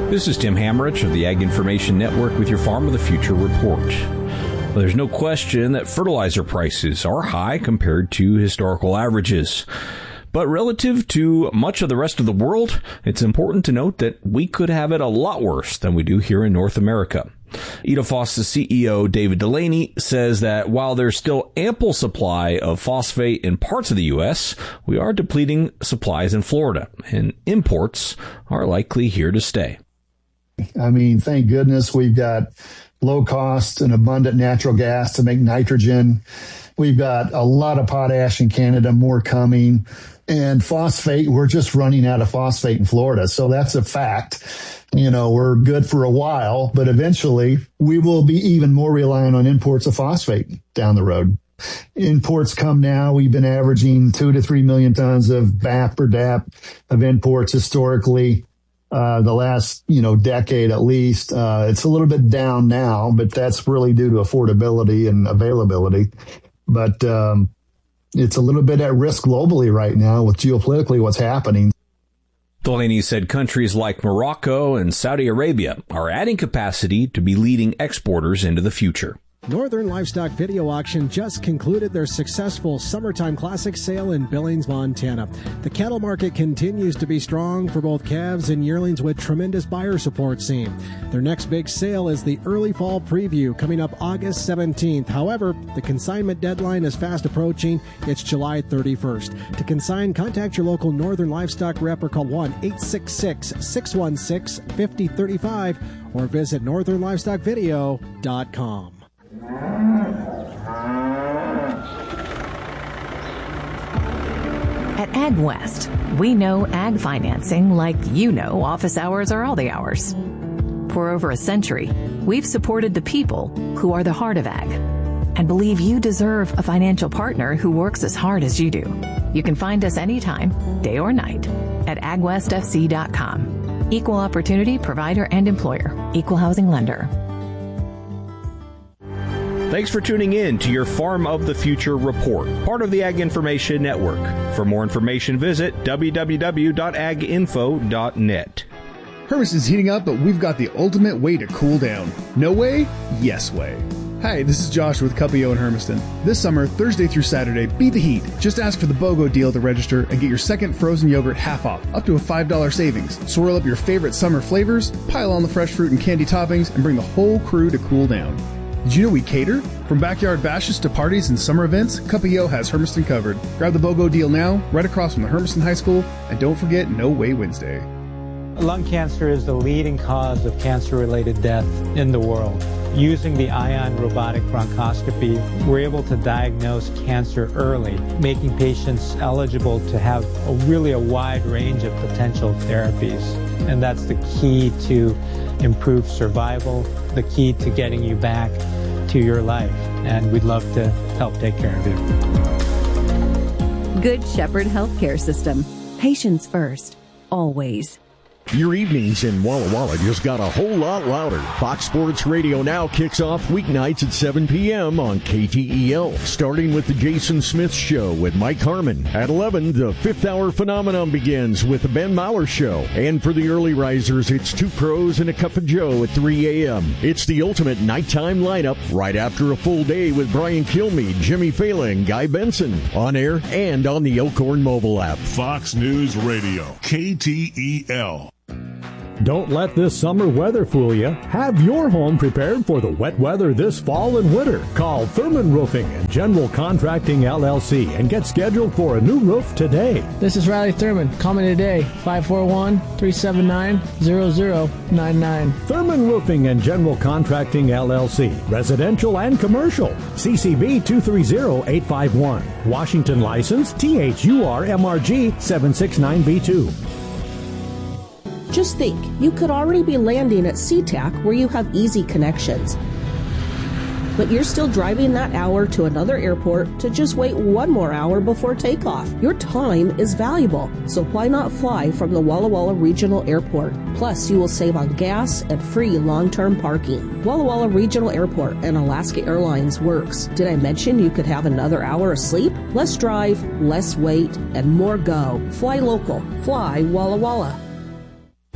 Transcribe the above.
This is Tim Hammerich of the Ag Information Network with your Farm of the Future report. Well, there's no question that fertilizer prices are high compared to historical averages. But relative to much of the rest of the world, it's important to note that we could have it a lot worse than we do here in North America. Itafos' CEO, David Delaney, says that while there's still ample supply of phosphate in parts of the U.S., we are depleting supplies in Florida, and imports are likely here to stay. I mean, thank goodness we've got low cost and abundant natural gas to make nitrogen. We've got a lot of potash in Canada, more coming. And phosphate, we're just running out of phosphate in Florida. So that's a fact. You know, we're good for a while, but eventually we will be even more reliant on imports of phosphate down the road. Imports come now. We've been averaging 2 to 3 million tons of BAP or DAP of imports historically. The last, decade at least. It's a little bit down now, but that's really due to affordability and availability. But it's a little bit at risk globally right now with geopolitically what's happening. Delaney said countries like Morocco and Saudi Arabia are adding capacity to be leading exporters into the future. Northern Livestock Video Auction just concluded their successful Summertime Classic sale in Billings, Montana. The cattle market continues to be strong for both calves and yearlings with tremendous buyer support seen. Their next big sale is the early fall preview coming up August 17th. However, the consignment deadline is fast approaching. It's July 31st. To consign, contact your local Northern Livestock rep or call 1-866-616-5035 or visit northernlivestockvideo.com. At AgWest, we know ag financing like office hours are all the hours. For over a century, we've supported the people who are the heart of ag and believe you deserve a financial partner who works as hard as you do. You can find us anytime, day or night, at agwestfc.com. Equal opportunity provider and employer. Equal housing lender. Thanks for tuning in to your Farm of the Future report, part of the Ag Information Network. For more information, visit www.aginfo.net. Hermiston's heating up, but we've got the ultimate way to cool down. No way? Yes way. Hi, this is Josh with Cuppio in Hermiston. This summer, Thursday through Saturday, beat the heat. Just ask for the BOGO deal to register and get your second frozen yogurt half off, up to a $5 savings. Swirl up your favorite summer flavors, pile on the fresh fruit and candy toppings, and bring the whole crew to cool down. Did you know we cater? From backyard bashes to parties and summer events, Cuppio has Hermiston covered. Grab the BOGO deal now, right across from the Hermiston High School, and don't forget No Way Wednesday. Lung cancer is the leading cause of cancer-related death in the world. Using the Ion robotic bronchoscopy, we're able to diagnose cancer early, making patients eligible to have a wide range of potential therapies. And that's the key to improved survival, the key to getting you back to your life. And we'd love to help take care of you. Good Shepherd Healthcare System. Patients first. Always. Your evenings in Walla Walla just got a whole lot louder. Fox Sports Radio now kicks off weeknights at 7 p.m. on KTEL, starting with the Jason Smith Show with Mike Harmon. At 11, the Fifth Hour Phenomenon begins with the Ben Maurer Show. And for the early risers, it's Two Pros and a Cup of Joe at 3 a.m. It's the ultimate nighttime lineup right after a full day with Brian Kilmeade, Jimmy Fallon, and Guy Benson. On air and on the Elkhorn mobile app. Fox News Radio, KTEL. Don't let this summer weather fool you. Have your home prepared for the wet weather this fall and winter. Call Thurman Roofing and General Contracting LLC and get scheduled for a new roof today. This is Riley Thurman. Call me today, 541-379-0099. Thurman Roofing and General Contracting LLC. Residential and commercial. CCB 230851. Washington license THURMRG 769B2. Just think, you could already be landing at SeaTac where you have easy connections. But you're still driving that hour to another airport to just wait one more hour before takeoff. Your time is valuable, so why not fly from the Walla Walla Regional Airport? Plus, you will save on gas and free long-term parking. Walla Walla Regional Airport and Alaska Airlines works. Did I mention you could have another hour of sleep? Less drive, less wait, and more go. Fly local. Fly Walla Walla.